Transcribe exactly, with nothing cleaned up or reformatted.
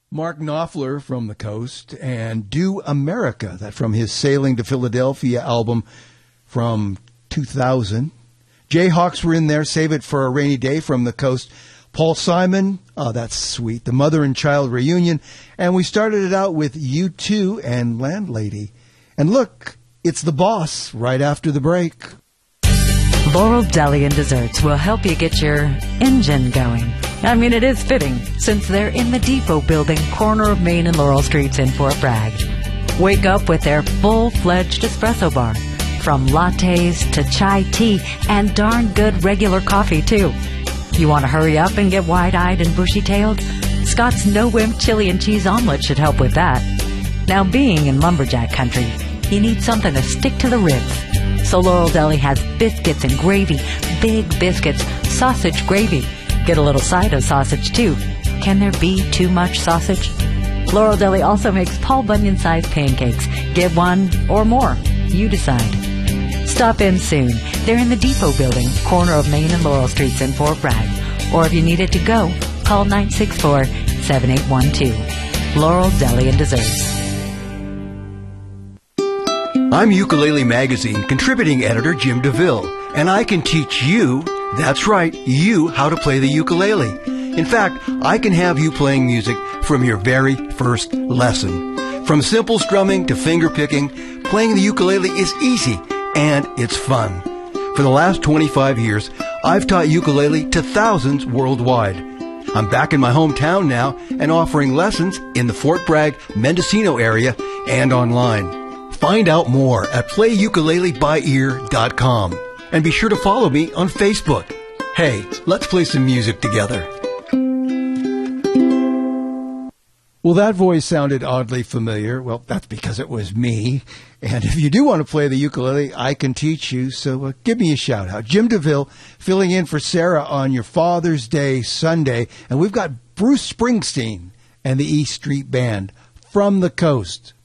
Mark Knopfler from the Coast, and Do America, that from his Sailing to Philadelphia album from two thousand. Jayhawks were in there, Save It for a Rainy Day from the Coast. Paul Simon, oh, that's sweet, the Mother and Child Reunion. And we started it out with U two and Landlady. And look, it's The Boss right after the break. Laurel Deli and Desserts will help you get your engine going. I mean, it is fitting, since they're in the Depot Building, corner of Main and Laurel Streets in Fort Bragg. Wake up with their full-fledged espresso bar, from lattes to chai tea and darn good regular coffee, too. You want to hurry up and get wide-eyed and bushy-tailed? Scott's no-wimp chili and cheese omelet should help with that. Now, being in lumberjack country, you need something to stick to the ribs. So Laurel Deli has biscuits and gravy, big biscuits, sausage gravy. Get a little side of sausage, too. Can there be too much sausage? Laurel Deli also makes Paul Bunyan-sized pancakes. Get one or more. You decide. Stop in soon. They're in the Depot Building, corner of Main and Laurel Streets in Fort Bragg. Or if you need it to go, call nine six four, seven eight one two. Laurel Deli and Desserts. I'm Ukulele Magazine contributing editor Jim DeVille, and I can teach you, that's right, you, how to play the ukulele. In fact, I can have you playing music from your very first lesson. From simple strumming to finger picking, playing the ukulele is easy, and it's fun. For the last twenty-five years, I've taught ukulele to thousands worldwide. I'm back in my hometown now and offering lessons in the Fort Bragg, Mendocino area and online. Find out more at play ukulele by ear dot com. And be sure to follow me on Facebook. Hey, let's play some music together. Well, that voice sounded oddly familiar. Well, that's because it was me. And if you do want to play the ukulele, I can teach you. So uh, give me a shout out. Jim DeVille filling in for Sarah on your Father's Day Sunday. And we've got Bruce Springsteen and the E Street Band from the Coast.